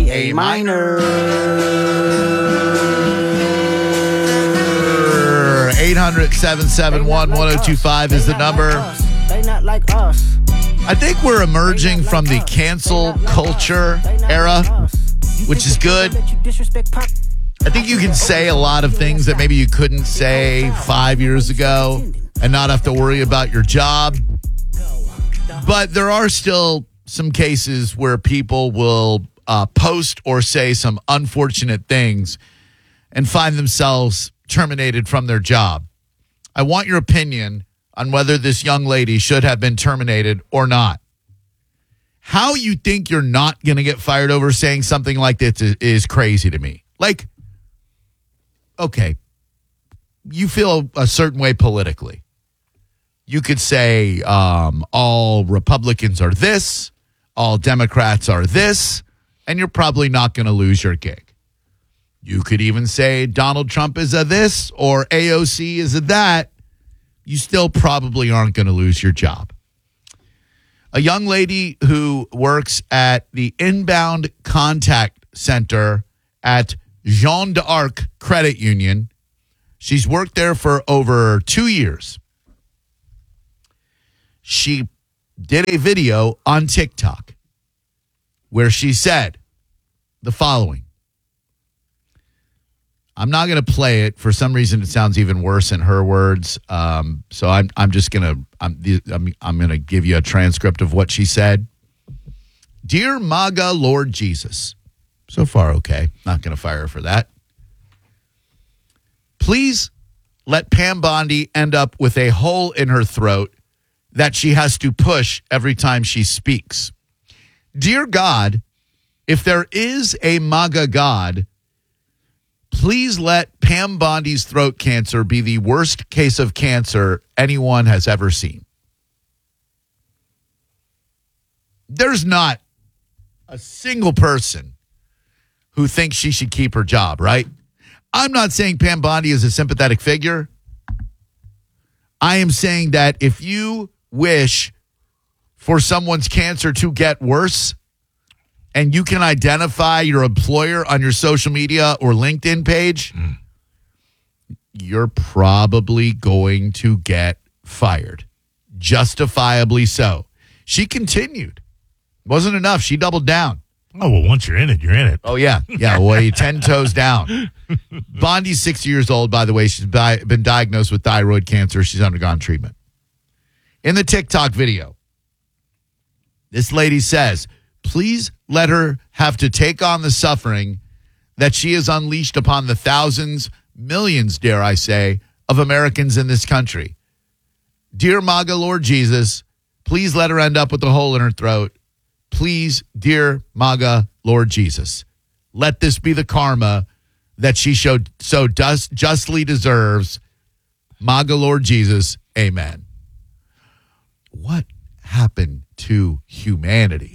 A minor. 800-771-1025 is the number. They not like us. I think we're emerging from the cancel culture era, which is good. I think you can say a lot of things that maybe you couldn't say 5 years ago and not have to worry about your job. But there are still some cases where people will post or say some unfortunate things and find themselves terminated from their job. I want your opinion on whether this young lady should have been terminated or not. How you think you're not going to get fired over saying something like this is crazy to me. Like, okay, you feel a certain way politically. You could say all Republicans are this, all Democrats are this, and you're probably not going to lose your gig. You could even say Donald Trump is a this or AOC is a that. You still probably aren't going to lose your job. A young lady who works at the Inbound Contact Center at Jeanne d'Arc Credit Union. She's worked there for over 2 years. She did a video on TikTok where she said the following. I'm not going to play it. For some reason, it sounds even worse in her words. So I'm just going to give you a transcript of what she said. Dear MAGA Lord Jesus. So far, okay. Not going to fire her for that. Please let Pam Bondi end up with a hole in her throat that she has to push every time she speaks. Dear God, if there is a MAGA God, please let Pam Bondi's throat cancer be the worst case of cancer anyone has ever seen. There's not a single person who thinks she should keep her job, right? I'm not saying Pam Bondi is a sympathetic figure. I am saying that if you wish for someone's cancer to get worse, and you can identify your employer on your social media or LinkedIn page, you're probably going to get fired. Justifiably so. She continued. Wasn't enough. She doubled down. Oh, well, once you're in it, you're in it. Oh, yeah. Yeah, well, you're 10 toes down. Bondi's 60 years old, by the way. She's been diagnosed with thyroid cancer. She's undergone treatment. In the TikTok video, this lady says, please let her have to take on the suffering that she has unleashed upon the thousands, millions, dare I say, of Americans in this country. Dear MAGA Lord Jesus, please let her end up with a hole in her throat. Please, dear MAGA Lord Jesus, let this be the karma that she so justly deserves. MAGA Lord Jesus, amen. What happened to humanity?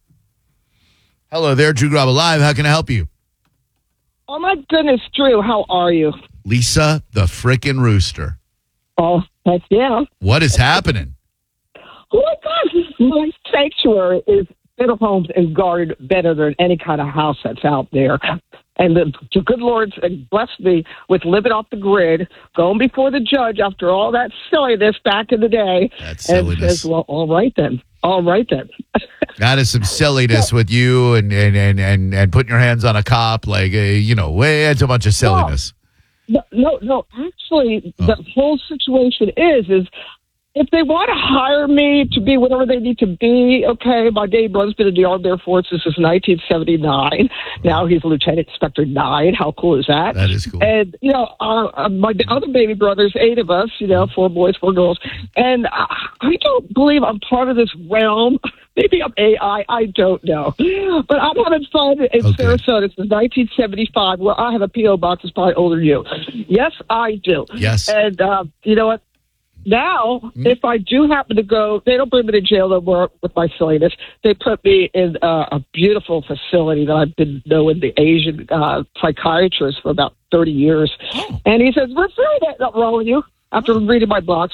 Hello there, Drew Garabo Live. How can I help you? Oh, my goodness, Drew. How are you? Lisa, the frickin' rooster. Oh, heck yeah. What is happening? Oh, my gosh. My sanctuary is better homes and guarded better than any kind of house that's out there. And the good Lord blessed me with living off the grid, going before the judge after all that silliness back in the day. That silliness. And says, well, all right then. All right then. That is some silliness with you and putting your hands on a cop, like, way it's a bunch of silliness. No. Actually, the whole situation is if they want to hire me to be whatever they need to be, okay, my dad brother's been in the Armed Air Forces since 1979. Now he's a Lieutenant Inspector 9. How cool is that? That is cool. And, my other baby brothers, 8 of us, 4 boys, 4 girls. And I don't believe I'm part of this realm. Maybe I'm AI. I don't know. But I'm having fun in Sarasota since 1975, where I have a P.O. box that's probably older than you. Yes, I do. Yes. And you know what? Now, if I do happen to go, they don't bring me to jail no more with my silliness. They put me in a beautiful facility that I've been knowing the Asian psychiatrist for about 30 years. And he says, we're afraid that's not wrong with you after reading my blog spot.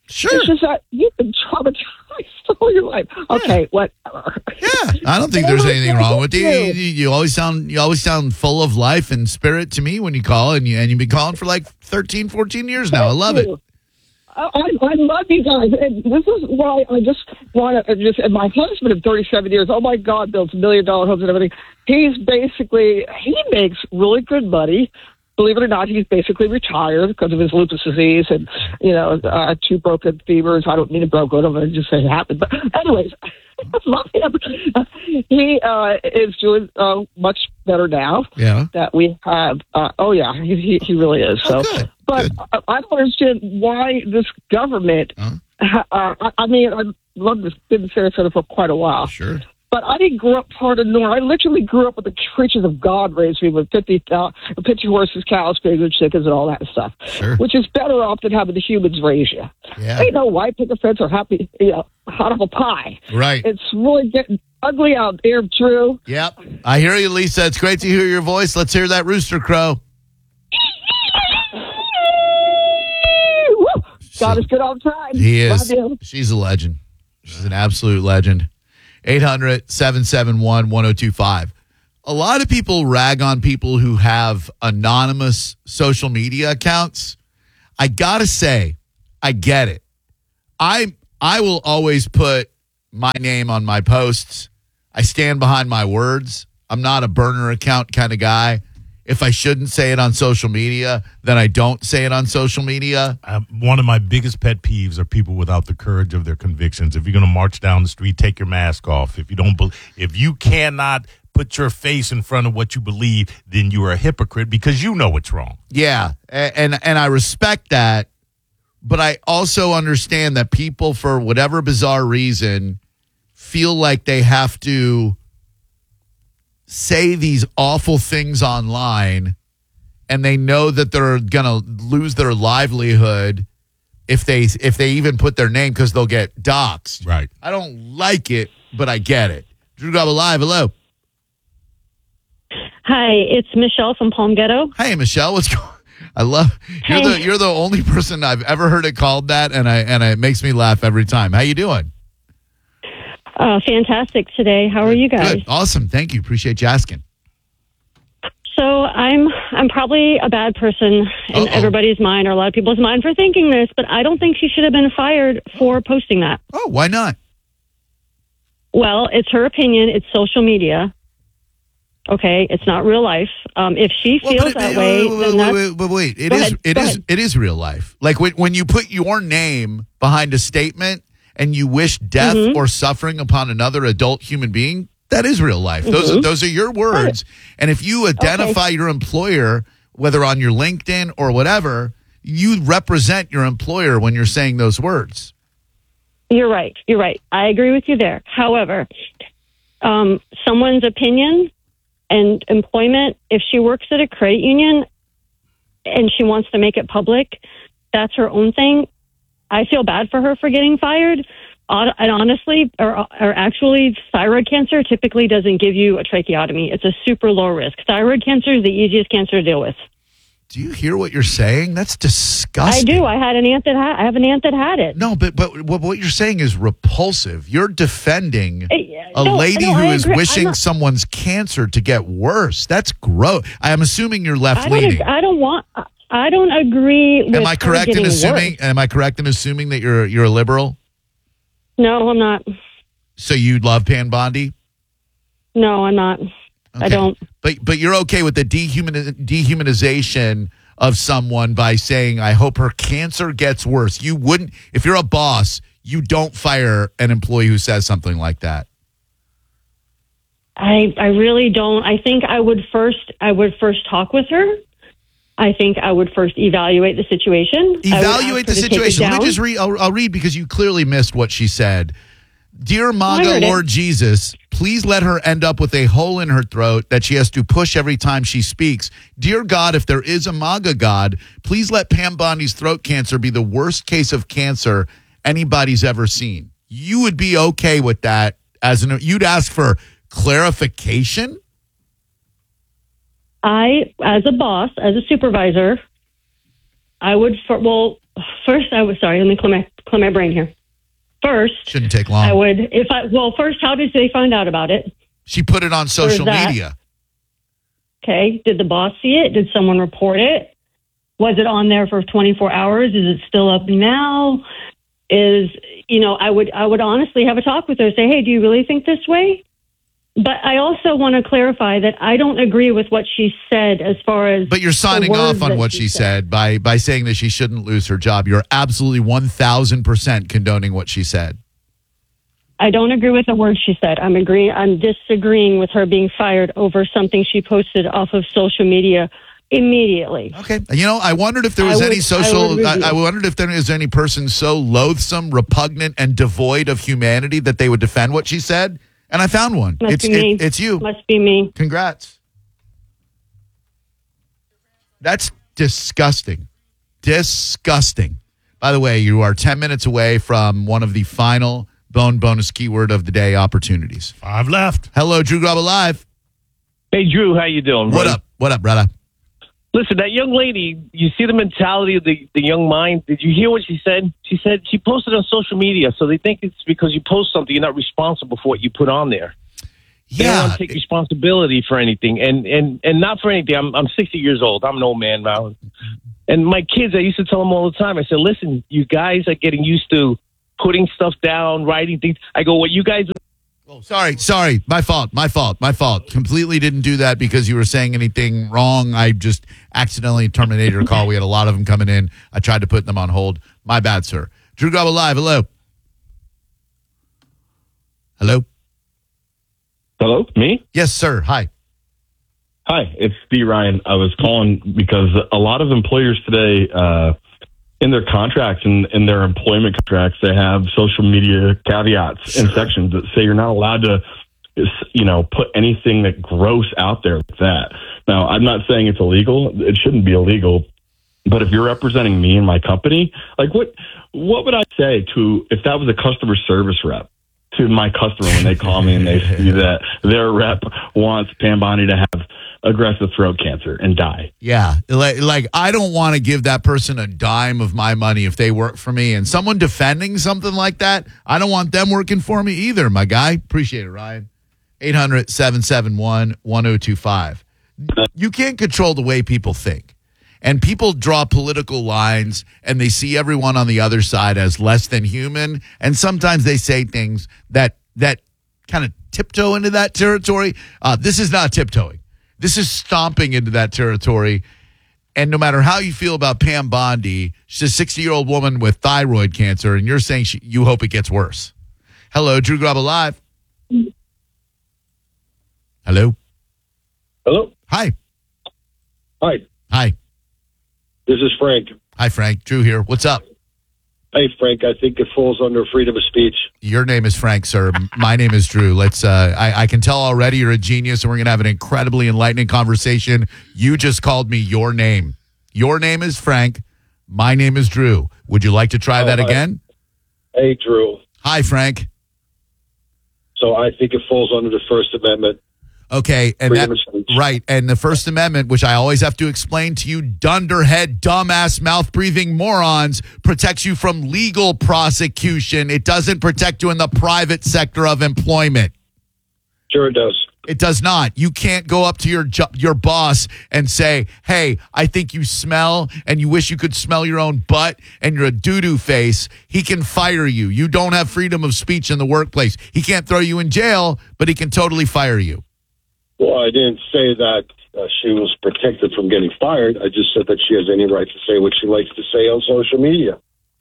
Sure. It's just that you've been traumatized all your life. Okay, whatever. Yeah, I don't think there's anything wrong with you. You always sound full of life and spirit to me when you call, and you've been calling for like 13, 14 years now. I love it. I love you guys, and this is why I just want to and my husband of 37 years, oh my God, builds $1 million homes and everything. He makes really good money. Believe it or not, he's basically retired because of his lupus disease and, 2 broken femurs. I don't mean to broken them, I just say it happened. But anyways, I love him. He is doing much better now. Yeah. That we have. He really is. So, good. But Good. I don't understand why this government. I've loved this, been in Sarasota for quite a while. Sure. But I didn't grow up part of Nor. I literally grew up with the creatures of God raised me with 50 horses, cows, pigs, and chickens, and all that stuff. Sure. Which is better off than having the humans raise you. Yeah. Ain't no white picket fence or happy, hot apple pie. Right. It's really getting ugly out there, Drew. Yep. I hear you, Lisa. It's great to hear your voice. Let's hear that rooster crow. God is good all the time. He is. Love you. She's a legend. She's an absolute legend. 800-771-1025. A lot of people rag on people who have anonymous social media accounts. I got to say, I get it. I will always put my name on my posts. I stand behind my words. I'm not a burner account kind of guy. If I shouldn't say it on social media, then I don't say it on social media. One of my biggest pet peeves are people without the courage of their convictions. If you're going to march down the street, take your mask off. If you cannot put your face in front of what you believe, then you are a hypocrite because you know it's wrong. Yeah, and I respect that, but I also understand that people, for whatever bizarre reason, feel like they have to say these awful things online, and they know that they're going to lose their livelihood if they even put their name, because they'll get doxxed. Right. I don't like it, but I get it. Drew Garabo Live, hello. Hi, it's Michelle from Palm Ghetto. Hey, Michelle, what's going on? I love you're the only person I've ever heard it called that, and it makes me laugh every time. How you doing? Fantastic today. How are you guys? Good. Awesome. Thank you. Appreciate you asking. So I'm probably a bad person in everybody's mind, or a lot of people's mind, for thinking this, but I don't think she should have been fired for posting that. Oh, why not? Well, it's her opinion. It's social media. Okay, it's not real life. If she feels that way, then that's... Wait. It is real life. Like when you put your name behind a statement and you wish death or suffering upon another adult human being, that is real life. Those are your words. And if you identify your employer, whether on your LinkedIn or whatever, you represent your employer when you're saying those words. You're right. I agree with you there. However, someone's opinion and employment, if she works at a credit union and she wants to make it public, that's her own thing. I feel bad for her for getting fired. And honestly, or actually, thyroid cancer typically doesn't give you a tracheotomy. It's a super low risk. Thyroid cancer is the easiest cancer to deal with. Do you hear what you're saying? That's disgusting. I do. I have an aunt that had it. No, but what you're saying is repulsive. You're defending a lady who is wishing someone's cancer to get worse. That's gross. I am assuming you're left leaning. I don't agree with Am I correct in assuming? Worse. Am I correct in assuming that you're a liberal? No, I'm not. So you love Pam Bondi? No, I'm not. Okay. I don't. But you're okay with the dehumanization of someone by saying, "I hope her cancer gets worse." You wouldn't, if you're a boss, you don't fire an employee who says something like that. I really don't. I think I would first talk with her. I think I would first evaluate the situation. Evaluate the situation. Let me just read. I'll read because you clearly missed what she said. Dear MAGA Lord Jesus, please let her end up with a hole in her throat that she has to push every time she speaks. Dear God, if there is a MAGA God, please let Pam Bondi's throat cancer be the worst case of cancer anybody's ever seen. You would be okay with that you'd ask for clarification? I, as a boss, as a supervisor, First, sorry, let me clear my brain here. First, Shouldn't take long. First, how did they find out about it? She put it on social media. Okay. Did the boss see it? Did someone report it? Was it on there for 24 hours? Is it still up now? I would honestly have a talk with her, say, hey, do you really think this way? But I also want to clarify that I don't agree with what she said as far as. But you're signing off on what she said by saying that she shouldn't lose her job. You're absolutely 1,000% condoning what she said. I don't agree with the word she said. I'm disagreeing with her being fired over something she posted off of social media immediately. Okay. I wondered if there was I wondered if there is any person so loathsome, repugnant, and devoid of humanity that they would defend what she said. And I found one. It's you. Must be me. Congrats. That's disgusting. Disgusting. By the way, you are 10 minutes away from one of the final Bone Bonus Keyword of the Day opportunities. 5 left. Hello, Drew Grub Alive. Hey, Drew, how you doing? What up? What up, brother? Listen, that young lady, you see the mentality of the young mind? Did you hear what she said? She said she posted on social media, so they think it's because you post something, you're not responsible for what you put on there. They don't want to take responsibility for anything, and not for anything. I'm 60 years old. I'm an old man now. And my kids, I used to tell them all the time, I said, listen, you guys are getting used to putting stuff down, writing things. I go, what you guys... Oh, sorry. My fault. Completely didn't do that because you were saying anything wrong. I just accidentally terminated your call. We had a lot of them coming in. I tried to put them on hold. My bad, sir. Drew Grub Alive, hello. Hello? Hello, me? Yes, sir. Hi. Hi, it's D. Ryan. I was calling because a lot of employers today, in their contracts and in their employment contracts, they have social media caveats and sections that say you're not allowed to, put anything that gross out there like that. Now, I'm not saying it's illegal. It shouldn't be illegal. But if you're representing me and my company, like what would I say if that was a customer service rep to my customer when they call me and they see that their rep wants Pam Bondi to have aggressive throat cancer and die? Yeah. Like I don't want to give that person a dime of my money if they work for me. And someone defending something like that, I don't want them working for me either, my guy. Appreciate it, Ryan. 800-771-1025. You can't control the way people think. And people draw political lines and they see everyone on the other side as less than human. And sometimes they say things that kind of tiptoe into that territory. This is not tiptoeing. This is stomping into that territory. And no matter how you feel about Pam Bondi, she's a 60-year-old woman with thyroid cancer, and you're saying you hope it gets worse. Hello, Drew Grub Alive. Hello? Hello? Hi. Hi. Hi. This is Frank. Hi, Frank. Drew here. What's up? Hey, Frank. I think it falls under freedom of speech. Your name is Frank, sir. My name is Drew. Let's. I can tell already you're a genius, and we're going to have an incredibly enlightening conversation. You just called me your name. Your name is Frank. My name is Drew. Would you like to try that again? Hey, Drew. Hi, Frank. So I think it falls under the First Amendment. Okay, and Freedom of speech. right, and the First Amendment, which I always have to explain to you, dunderhead, dumbass, mouth-breathing morons, protects you from legal prosecution. It doesn't protect you in the private sector of employment. Sure it does. It does not. You can't go up to your boss and say, hey, I think you smell and you wish you could smell your own butt and you're a doo-doo face. He can fire you. You don't have freedom of speech in the workplace. He can't throw you in jail, but he can totally fire you. Well, I didn't say that she was protected from getting fired. I just said that she has any right to say what she likes to say on social media.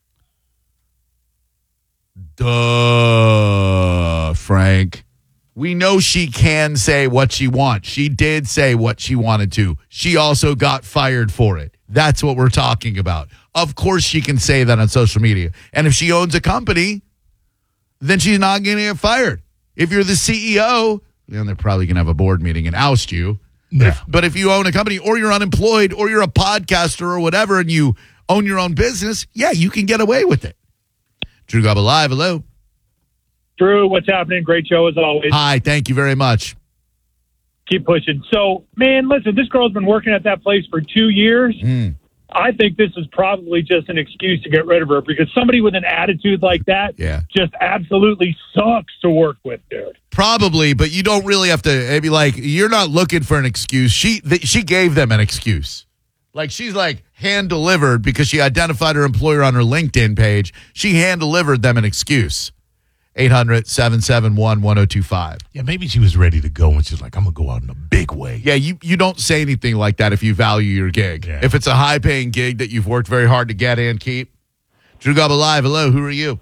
Duh, Frank. We know she can say what she wants. She did say what she wanted to. She also got fired for it. That's what we're talking about. Of course she can say that on social media. And if she owns a company, then she's not going to get fired. If you're the CEO, then they're probably going to have a board meeting and oust you. Yeah. But if you own a company or you're unemployed or you're a podcaster or whatever and you own your own business, yeah, you can get away with it. Drew Grub Alive, hello. Drew, what's happening? Great show as always. Hi, thank you very much. Keep pushing. So, man, listen, this girl's been working at that place for 2 years. I think this is probably just an excuse to get rid of her because somebody with an attitude like that just absolutely sucks to work with, dude. Probably, but you don't really have to be like, you're not looking for an excuse. She gave them an excuse. Like, she's like hand-delivered because she identified her employer on her LinkedIn page. She hand-delivered them an excuse. 800-771-1025. Yeah, maybe she was ready to go and she's like, I'm going to go out in a big way. Yeah, you don't say anything like that if you value your gig. Yeah. If it's a high-paying gig that you've worked very hard to get and keep. Drew Gubba Live, hello, who are you?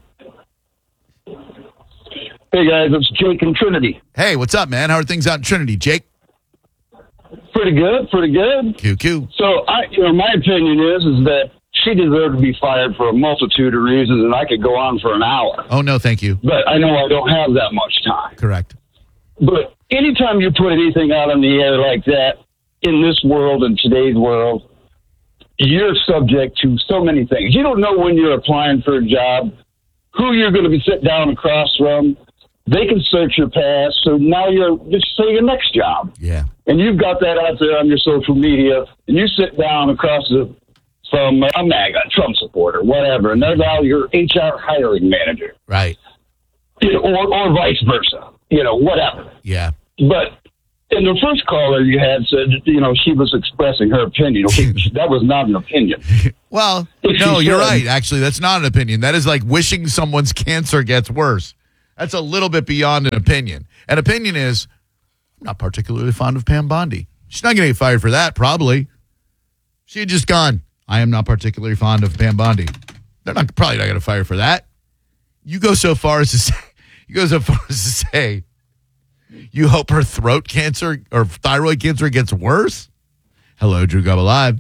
Hey, guys, it's Jake in Trinity. Hey, what's up, man? How are things out in Trinity, Jake? Pretty good. QQ. So, my opinion is that she deserved to be fired for a multitude of reasons, and I could go on for an hour. Oh, no, thank you. But I know I don't have that much time. Correct. But anytime you put anything out in the air like that, in this world, in today's world, you're subject to so many things. You don't know when you're applying for a job, who you're going to be sitting down across from. They can search your past, so now you're just say your next job. Yeah. And you've got that out there on your social media, and you sit down across from a MAGA, Trump supporter, whatever, and they're now your HR hiring manager. Right. Or vice versa, whatever. Yeah. But in the first caller you had said, she was expressing her opinion. Okay, that was not an opinion. Well, no, you're right. Actually, that's not an opinion. That is like wishing someone's cancer gets worse. That's a little bit beyond an opinion. An opinion is, I'm not particularly fond of Pam Bondi. She's not going to get fired for that, probably. She had just gone, I am not particularly fond of Pam Bondi. They're probably not going to fire her for that. You go so far as to say, you hope her throat cancer or thyroid cancer gets worse? Hello, Drew Gubba Live.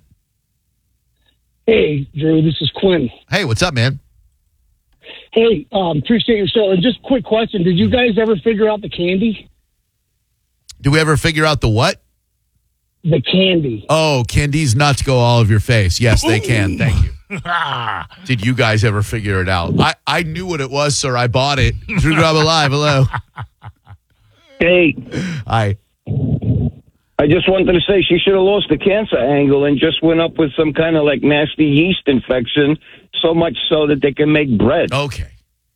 Hey, Drew, this is Quinn. Hey, what's up, man? Hey, appreciate your show. And just a quick question. Did you guys ever figure out the candy? Do we ever figure out the what? The candy. Oh, candy's nuts go all over your face. Yes, they can. Thank you. Did you guys ever figure it out? I knew what it was, sir. I bought it. Drew Gubba Live. Hello. Hey. Hi. I just wanted to say she should have lost the cancer angle and just went up with some kind of like nasty yeast infection, so much so that they can make bread. Okay.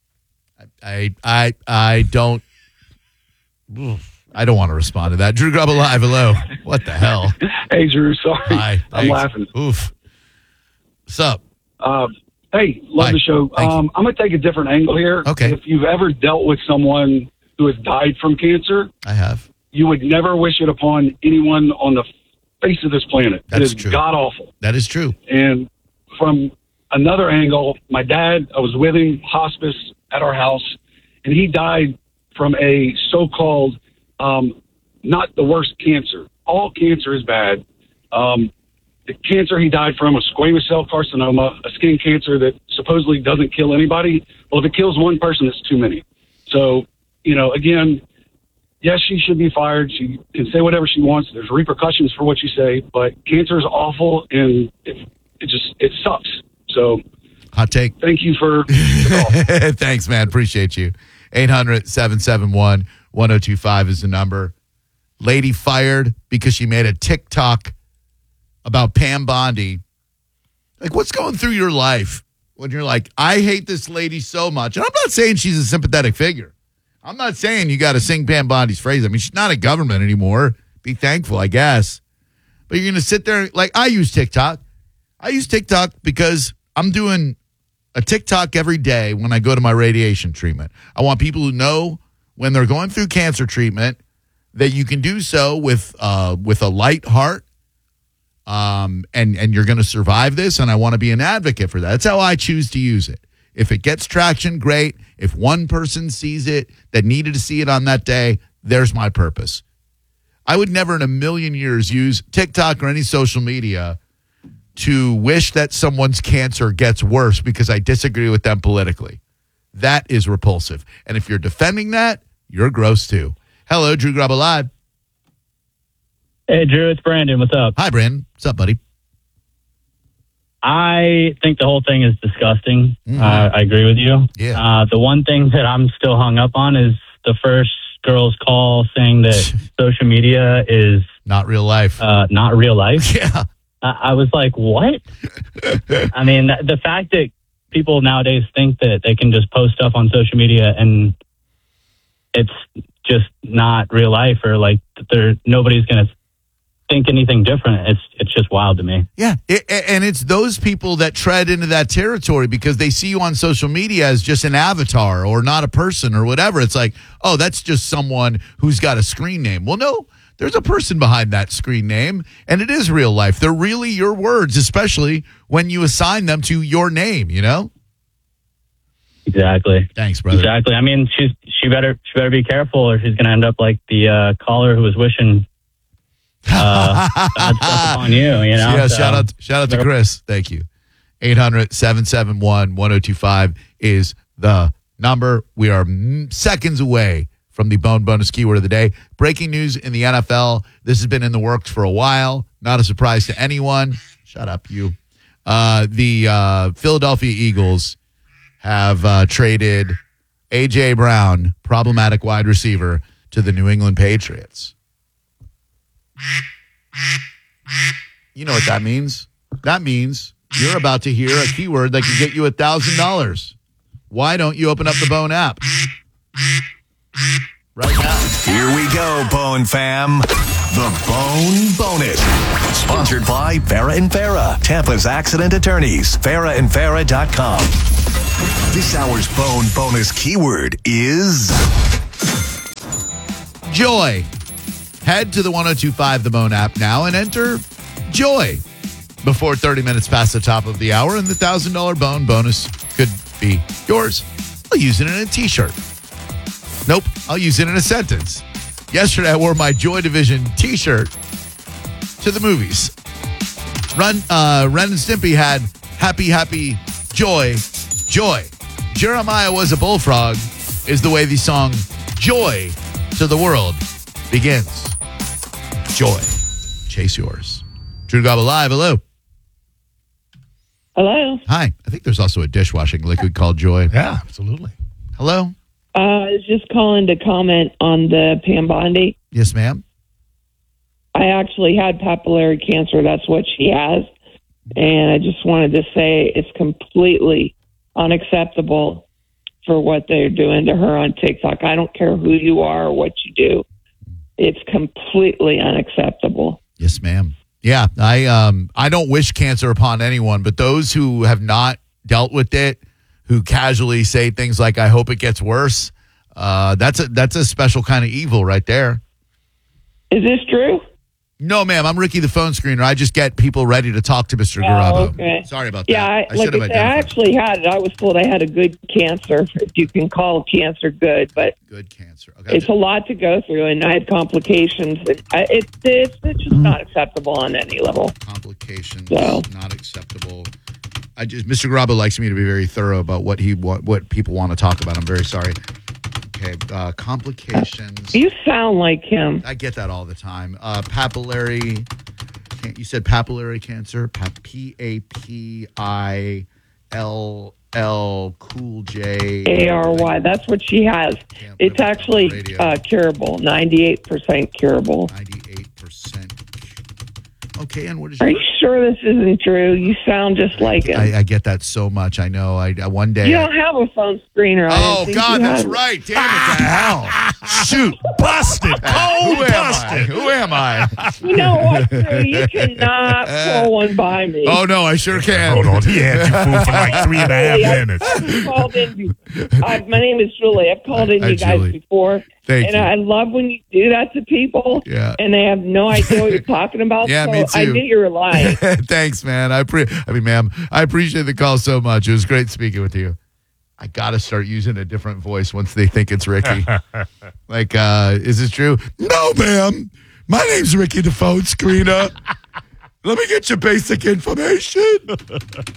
I don't want to respond to that. Drew Gubba Live. Hello. What the hell? Hey, Drew. Sorry. Hi. I'm laughing. Oof. What's up? Hey, love the show. I'm going to take a different angle here. Okay. If you've ever dealt with someone who has died from cancer, I have. You would never wish it upon anyone on the face of this planet. That's it is true. god-awful. That is true. And from another angle, my dad, I was with him, hospice at our house, and he died from a so-called, not the worst cancer. All cancer is bad. The cancer he died from was squamous cell carcinoma, a skin cancer that supposedly doesn't kill anybody. Well, if it kills one person, it's too many. So, again, yes, she should be fired. She can say whatever she wants. There's repercussions for what you say, but cancer is awful, and it sucks. So, hot take. Thank you for the call. Thanks, man. Appreciate you. 800-771-1025 is the number. Lady fired because she made a TikTok about Pam Bondi. Like, what's going through your life when you're like, I hate this lady so much? And I'm not saying she's a sympathetic figure. I'm not saying you got to sing Pam Bondi's phrase. I mean, she's not in government anymore. Be thankful, I guess. But you're going to sit there, like, I use TikTok. I use TikTok because I'm doing a TikTok every day when I go to my radiation treatment. I want people who know when they're going through cancer treatment that you can do so with a light heart, and you're going to survive this, and I want to be an advocate for that. That's how I choose to use it. If it gets traction, great. If one person sees it that needed to see it on that day, there's my purpose. I would never in a million years use TikTok or any social media to wish that someone's cancer gets worse because I disagree with them politically. That is repulsive. And if you're defending that, you're gross too. Hello, Drew Gubba Live. Hey, Drew, it's Brandon. What's up? Hi, Brandon. What's up, buddy? I think the whole thing is disgusting. I agree with you. Yeah. The one thing that I'm still hung up on is the first girl's call saying that social media is not real life. Not real life. Yeah. I was like, what? I mean, the fact that people nowadays think that they can just post stuff on social media and it's just not real life, or like nobody's going to think anything different. It's just wild to me. Yeah. And it's those people that tread into that territory because they see you on social media as just an avatar or not a person or whatever. It's like, oh, that's just someone who's got a screen name. Well, no, there's a person behind that screen name, and it is real life. They're really your words, especially when you assign them to your name, you know? Exactly. Thanks, brother. Exactly. I mean, she better be careful, or she's going to end up like the caller who was wishing bad stuff on you. You know. Yeah. So, shout out to Chris. Thank you. 800-771-1025 is the number. We are seconds away from the Bone Bonus Keyword of the Day. Breaking news in the NFL. This has been in the works for a while. Not a surprise to anyone. Shut up, you. The Philadelphia Eagles have traded A.J. Brown, problematic wide receiver, to the New England Patriots. You know what that means? That means you're about to hear a keyword that can get you $1,000. Why don't you open up the Bone app right now? Here we go, Bone fam. The Bone Bonus. Sponsored by Farah and Farah, Tampa's accident attorneys. FarahandFarah.com. This hour's Bone Bonus keyword is joy. Head to the 1025 The Bone app now and enter joy before 30 minutes past the top of the hour, and the $1,000 Bone Bonus could be yours. I'll use it in a t-shirt. Nope, I'll use it in a sentence. Yesterday, I wore my Joy Division t-shirt to the movies. Ren and Stimpy had happy, joy. Jeremiah was a bullfrog is the way the song Joy to the World begins. Joy. Chase yours. True Gobble Live, hello. Hello. Hi. I think there's also a dishwashing liquid called Joy. Yeah, absolutely. Hello. I was just calling to comment on the Pam Bondi. Yes, ma'am. I actually had papillary cancer. That's what she has. And I just wanted to say it's completely unacceptable for what they're doing to her on TikTok. I don't care who you are or what you do. It's completely unacceptable. Yes, ma'am. Yeah, I don't wish cancer upon anyone, but those who have not dealt with it, who casually say things like, I hope it gets worse, that's a special kind of evil right there. Is this true? No, ma'am. I'm Ricky, the phone screener. I just get people ready to talk to Mr. Garabo. Okay. Sorry about that. I should have identified. I actually had it. I was told I had a good cancer, if you can call cancer good, but good cancer. Okay. It's a lot to go through, and I had complications. It's just not acceptable on any level. Complications, not acceptable. Mr. Garabo likes me to be very thorough about what people want to talk about. I'm very sorry. Okay, complications. You sound like him. I get that all the time. Papillary. You said papillary cancer. PAPILL Cool J ARY. That's what she has. It's actually curable. 98% curable. 98%. Okay, and what is? Are you sure this isn't true? You sound just like him. I get that so much. I know. One day. You don't have a phone screener. Oh God, that's right. Damn it to hell! Shoot, busted. Who am I? You know what, sir? You cannot pull one by me. Oh no, I sure can. Hold on, he had you fooled for like 3.5 minutes. I've called in. My name is Julie. I've called in you guys Julie. Before. Thank you. I love when you do that to people, and they have no idea what you're talking about. Yeah, so me too. I knew you were lying. Thanks, man. Ma'am, I appreciate the call so much. It was great speaking with you. I got to start using a different voice once they think it's Ricky. Like, is this true? No, ma'am. My name's Ricky, the phone screener. Let me get your basic information. God,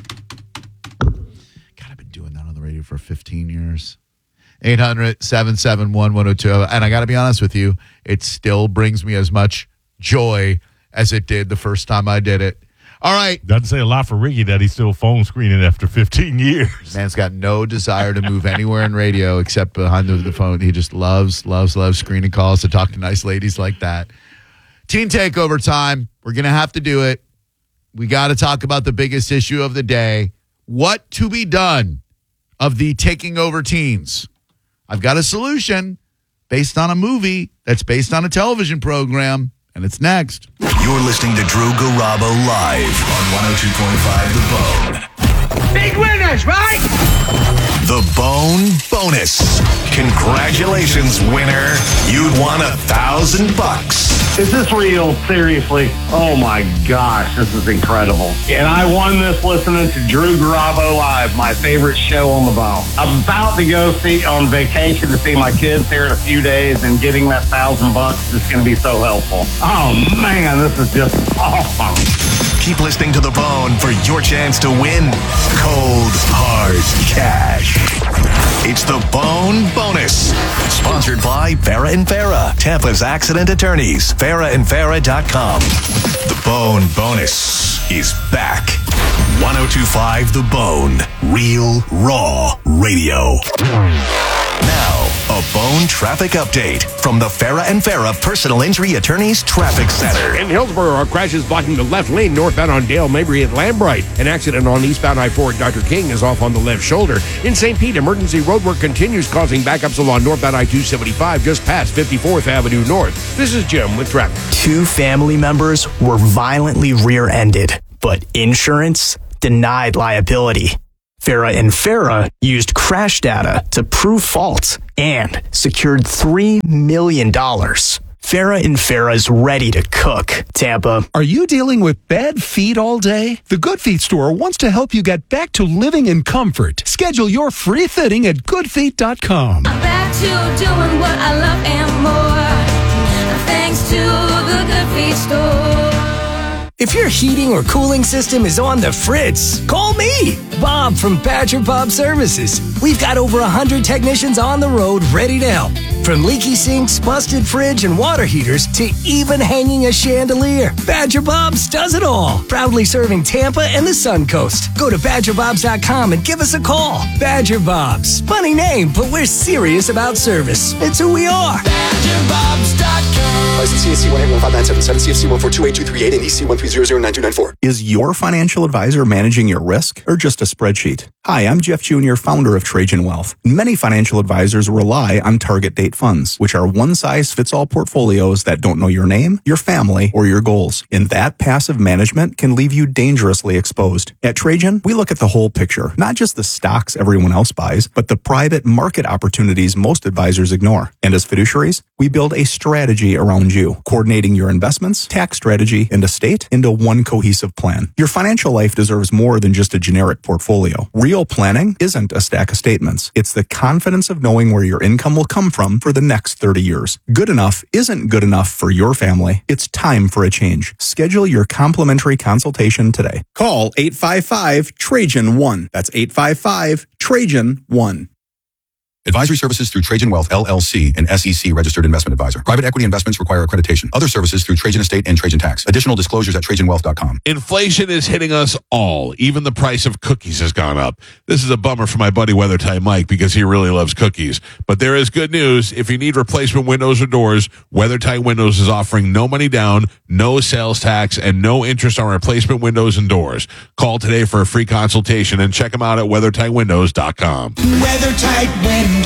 I've been doing that on the radio for 15 years. 800-771-1025. And I got to be honest with you, it still brings me as much joy as it did the first time I did it. All right. Doesn't say a lot for Ricky that he's still phone screening after 15 years. Man's got no desire to move anywhere in radio except behind the phone. He just loves screening calls to talk to nice ladies like that. Teen Takeover time. We're going to have to do it. we got to talk about the biggest issue of the day. What to be done of the taking over teens? I've got a solution based on a movie that's based on a television program, and it's next. You're listening to Drew Garabo live on 102.5 The Bone. Big winners, right? The Bone Bonus. Congratulations, winner. You'd won $1,000. Is this real? Seriously? Oh my gosh, this is incredible. And I won this listening to Drew Garabo Live, my favorite show on the bone. I'm about to go on vacation to see my kids here in a few days, and getting that $1,000 is going to be so helpful. Oh man, this is just awesome. Keep listening to The Bone for your chance to win cold, hard cash. It's The Bone Bonus. Sponsored by Farah and Farah, Tampa's accident attorneys. FarahandFarah.com. The Bone Bonus is back. 102.5 The Bone. Real, raw radio. Now, a Bone traffic update from the Farah and Farah Personal Injury Attorneys Traffic Center. In Hillsborough, our crash is blocking the left lane northbound on Dale Mabry at Lambright. An accident on eastbound I-4 at Dr. King is off on the left shoulder. In St. Pete, emergency roadwork continues, causing backups along northbound I-275 just past 54th Avenue North. This is Jim with traffic. 2 family members were violently rear-ended, but insurance denied liability. Farah and Farah used crash data to prove fault and secured $3 million. Farah and Farah's ready to cook. Tampa. Are you dealing with bad feet all day? The Good Feet store wants to help you get back to living in comfort. Schedule your free fitting at goodfeet.com. I'm back to doing what I love and more, thanks to the Good Feet store. If your heating or cooling system is on the fritz, call me, Bob from Badger Bob Services. We've got over 100 technicians on the road ready to help. From leaky sinks, busted fridge, and water heaters to even hanging a chandelier, Badger Bob's does it all. Proudly serving Tampa and the Sun Coast. Go to BadgerBobs.com and give us a call. Badger Bob's. Funny name, but we're serious about service. It's who we are. BadgerBobs.com. License CSC 1815977, CFC 1428238, and EC 1309294. Is your financial advisor managing your risk or just a spreadsheet? Hi, I'm Jeff Jr., founder of Trajan Wealth. Many financial advisors rely on target date funds, which are one-size-fits-all portfolios that don't know your name, your family, or your goals. And that passive management can leave you dangerously exposed. At Trajan, we look at the whole picture, not just the stocks everyone else buys, but the private market opportunities most advisors ignore. And as fiduciaries, we build a strategy around you, coordinating your investments, tax strategy, and estate into one cohesive plan. Your financial life deserves more than just a generic portfolio. Real planning isn't a stack of statements. It's the confidence of knowing where your income will come from for the next 30 years. Good enough isn't good enough for your family. It's time for a change. Schedule your complimentary consultation today. Call 855-TRAJAN-1. That's 855-TRAJAN-1. Advisory services through Trajan Wealth, LLC, an SEC registered investment advisor. Private equity investments require accreditation. Other services through Trajan Estate and Trajan Tax. Additional disclosures at TrajanWealth.com. Inflation is hitting us all. Even the price of cookies has gone up. This is a bummer for my buddy WeatherTight Mike because he really loves cookies. But there is good news. If you need replacement windows or doors, WeatherTight Windows is offering no money down, no sales tax, and no interest on replacement windows and doors. Call today for a free consultation and check them out at WeatherTightWindows.com. WeatherTightWindows.com.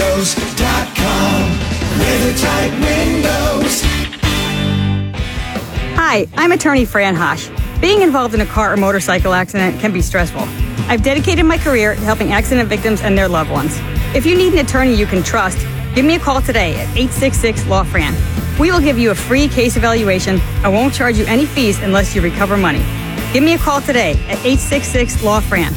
WeatherTight Windows. Hi, I'm attorney Fran Hosh. Being involved in a car or motorcycle accident can be stressful. I've dedicated my career to helping accident victims and their loved ones. If you need an attorney you can trust, give me a call today at 866-LAW-FRAN. We will give you a free case evaluation and won't charge you any fees unless you recover money. Give me a call today at 866-LAW-FRAN,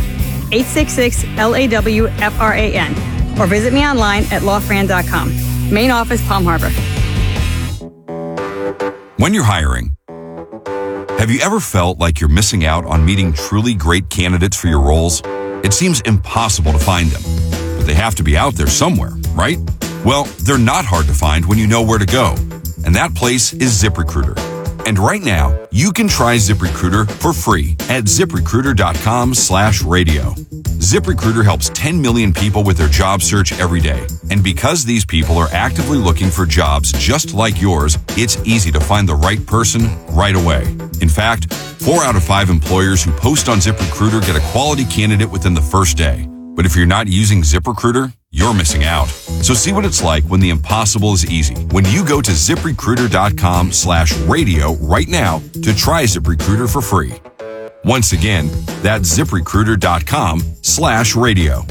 866-LAWFRAN. Or visit me online at lawfran.com. Main office, Palm Harbor. When you're hiring, have you ever felt like you're missing out on meeting truly great candidates for your roles? It seems impossible to find them, but they have to be out there somewhere, right? Well, they're not hard to find when you know where to go, and that place is ZipRecruiter. And right now, you can try ZipRecruiter for free at ZipRecruiter.com/radio. ZipRecruiter helps 10 million people with their job search every day. And because these people are actively looking for jobs just like yours, it's easy to find the right person right away. In fact, 4 out of 5 employers who post on ZipRecruiter get a quality candidate within the first day. But if you're not using ZipRecruiter, you're missing out. So see what it's like when the impossible is easy. When you go to ZipRecruiter.com/radio right now to try ZipRecruiter for free. Once again, that's ZipRecruiter.com/radio.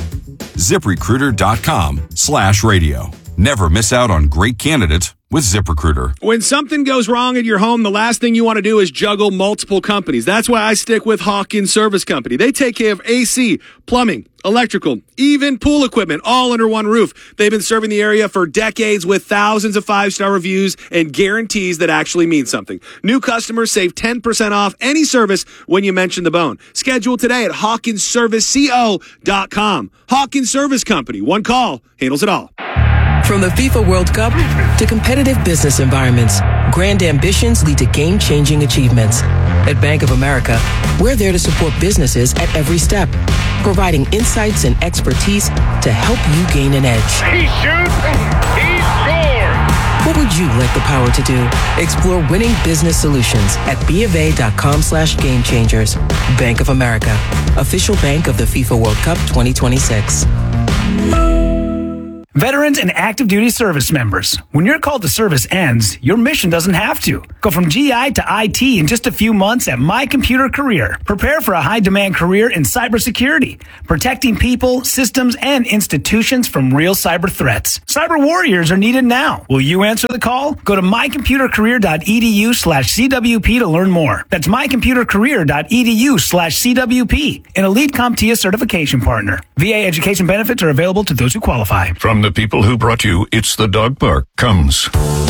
ZipRecruiter.com/radio. Never miss out on great candidates with ZipRecruiter. When something goes wrong at your home, the last thing you want to do is juggle multiple companies. That's why I stick with Hawkins Service Company. They take care of AC, plumbing, electrical, even pool equipment, all under one roof. They've been serving the area for decades with thousands of 5-star reviews and guarantees that actually mean something. New customers save 10% off any service when you mention the bone. Schedule today at HawkinsServiceCO.com. Hawkins Service Company. One call handles it all. From the FIFA World Cup to competitive business environments, grand ambitions lead to game-changing achievements. At Bank of America, we're there to support businesses at every step, providing insights and expertise to help you gain an edge. He shoots, he scores! What would you like the power to do? Explore winning business solutions at BofA.com/gamechangers. Bank of America, official bank of the FIFA World Cup 2026. Veterans and active duty service members, when your call to service ends, your mission doesn't have to. Go from GI to IT in just a few months at My Computer Career. Prepare for a high-demand career in cybersecurity, protecting people, systems, and institutions from real cyber threats. Cyber warriors are needed now. Will you answer the call? Go to mycomputercareer.edu/CWP to learn more. That's mycomputercareer.edu/CWP, an elite CompTIA certification partner. VA education benefits are available to those who qualify. From the people who brought you It's the Dog Park comes